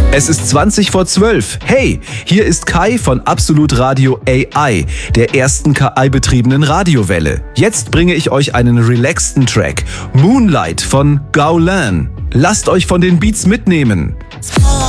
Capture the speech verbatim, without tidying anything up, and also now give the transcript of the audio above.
Es ist zwanzig vor zwölf. Hey, hier ist Kai von Absolut Radio A I, der ersten K I-betriebenen Radiowelle. Jetzt bringe ich euch einen relaxten Track. Moonlight von Gaulan. Lasst euch von den Beats mitnehmen.